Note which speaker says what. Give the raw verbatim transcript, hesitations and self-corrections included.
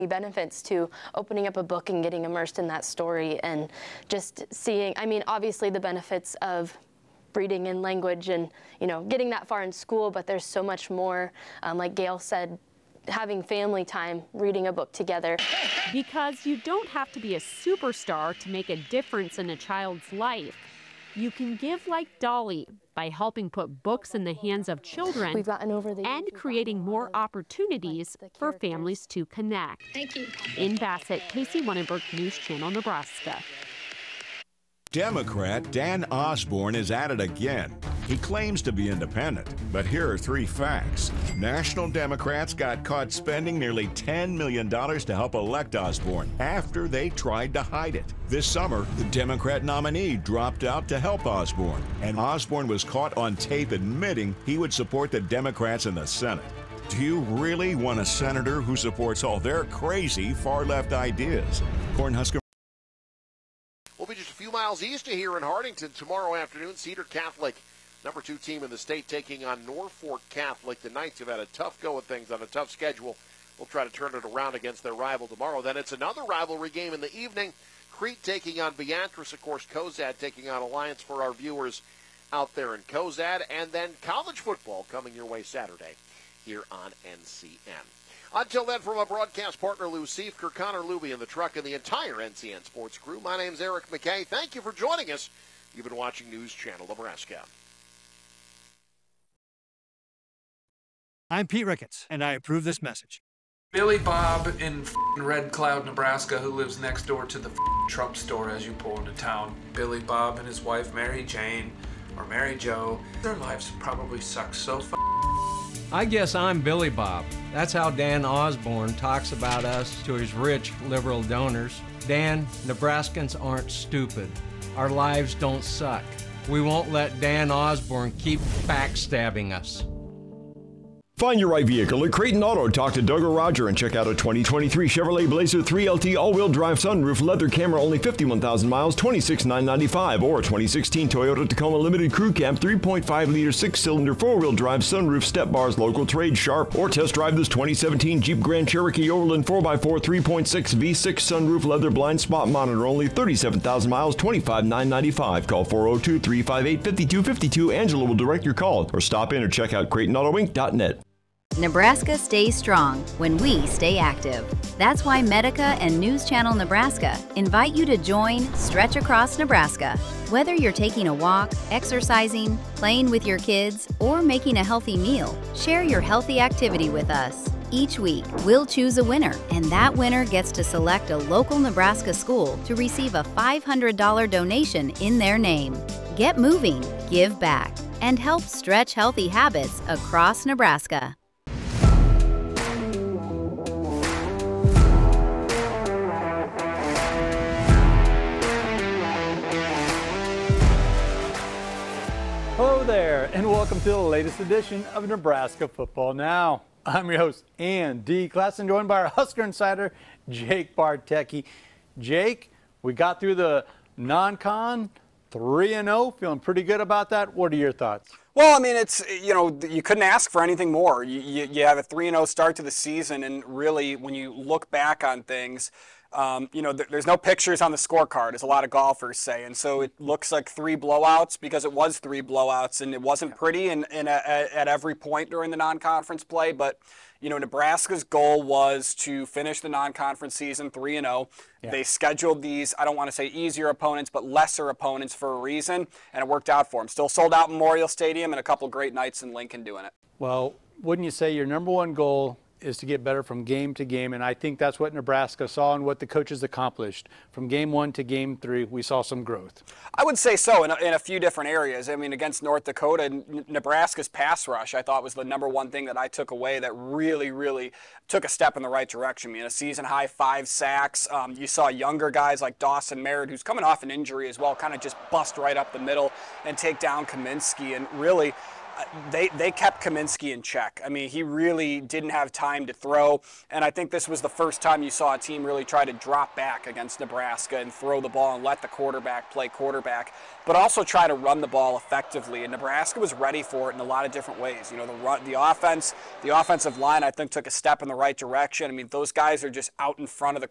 Speaker 1: benefits to opening up a book and getting immersed in that story and just seeing, I mean, obviously the benefits of reading in language and, you know, getting that far in school, but there's so much more, um, like Gail said, having family time, reading a book together.
Speaker 2: Because you don't have to be a superstar to make a difference in a child's life. You can give like Dolly by helping put books in the hands of children
Speaker 1: We've gotten over the
Speaker 2: and creating more opportunities
Speaker 1: like
Speaker 2: for families to connect.
Speaker 3: Thank you.
Speaker 2: In Bassett, Casey Wannenberg, News Channel, Nebraska.
Speaker 4: Democrat Dan Osborne is at it again. He claims to be independent, but here are three facts. National Democrats got caught spending nearly ten million dollars to help elect Osborne after they tried to hide it. This summer, the Democrat nominee dropped out to help Osborne, and Osborne was caught on tape admitting he would support the Democrats in the Senate. Do you really want a senator who supports all their crazy far-left ideas? Cornhusker.
Speaker 5: We'll be just a few miles east of here in Hardington tomorrow afternoon. Cedar Catholic, number two team in the state, taking on Norfolk Catholic. The Knights have had a tough go of things on a tough schedule. We'll try to turn it around against their rival tomorrow. Then it's another rivalry game in the evening. Crete taking on Beatrice. Of course, Cozad taking on Alliance for our viewers out there in Cozad. And then college football coming your way Saturday here on N C N. Until then, from our broadcast partner, Lou Seifker, Connor Luby, and the truck, and the entire N C N Sports crew, my name's Eric McKay. Thank you for joining us. You've been watching News Channel Nebraska.
Speaker 6: I'm Pete Ricketts, and I approve this message.
Speaker 7: Billy Bob in Red Cloud, Nebraska, who lives next door to the Trump store as you pull into town. Billy Bob and his wife, Mary Jane, or Mary Jo, their lives probably suck so f***.
Speaker 8: I guess I'm Billy Bob. That's how Dan Osborne talks about us to his rich liberal donors. Dan, Nebraskans aren't stupid. Our lives don't suck. We won't let Dan Osborne keep backstabbing us.
Speaker 9: Find your right vehicle at Creighton Auto. Talk to Doug or Roger and check out a twenty twenty-three Chevrolet Blazer three L T all-wheel drive sunroof, leather camera, only fifty-one thousand miles, twenty-six thousand nine hundred ninety-five dollars, or twenty sixteen Toyota Tacoma Limited Crew Cab three point five liter six-cylinder four-wheel drive sunroof, step bars, local trade, sharp, or test drive this twenty seventeen Jeep Grand Cherokee Overland four by four three point six V six sunroof, leather blind spot monitor, only thirty-seven thousand miles, twenty-five thousand nine hundred ninety-five dollars. Call four oh two, three five eight, five two five two. Angela will direct your call, or stop in or check out Creighton Auto Inc dot net.
Speaker 10: Nebraska stays strong when we stay active. That's why Medica and News Channel Nebraska invite you to join Stretch Across Nebraska. Whether you're taking a walk, exercising, playing with your kids, or making a healthy meal, share your healthy activity with us. Each week, we'll choose a winner, and that winner gets to select a local Nebraska school to receive a five hundred dollars donation in their name. Get moving, give back, and help stretch healthy habits across Nebraska.
Speaker 11: Hello there, and welcome to the latest edition of Nebraska Football Now. I'm your host, Andy Klassen, joined by our Husker insider, Jake Bartecki. Jake, we got through the non-con, three and oh, feeling pretty good about that. What are your thoughts?
Speaker 12: Well, I mean, it's, you know, you couldn't ask for anything more. You, you, you have a three and oh start to the season, and really, when you look back on things, Um, you know, th- there's no pictures on the scorecard, as a lot of golfers say, and so it looks like three blowouts because it was three blowouts, and it wasn't pretty in, in a, a, at every point during the non-conference play. But you know, Nebraska's goal was to finish the non-conference season three and oh. Yeah. They scheduled these, I don't want to say easier opponents, but lesser opponents for a reason, and it worked out for them. Still sold out Memorial Stadium, and a couple great nights in Lincoln doing it.
Speaker 11: Well, wouldn't you say your number one goal is to get better from game to game, and I think that's what Nebraska saw and what the coaches accomplished. From game one to game three, we saw some growth.
Speaker 12: I would say so in a, in a few different areas. I mean, against North Dakota, N- Nebraska's pass rush, I thought was the number one thing that I took away that really, really took a step in the right direction. I mean, a season-high five sacks. Um, you saw younger guys like Dawson Merritt, who's coming off an injury as well, kind of just bust right up the middle and take down Kaminsky, and really, they, they kept Kaminsky in check. I mean, he really didn't have time to throw, and I think this was the first time you saw a team really try to drop back against Nebraska and throw the ball and let the quarterback play quarterback, but also try to run the ball effectively. And Nebraska was ready for it in a lot of different ways. You know, the run, the offense, the offensive line, I think, took a step in the right direction. I mean, those guys are just out in front of the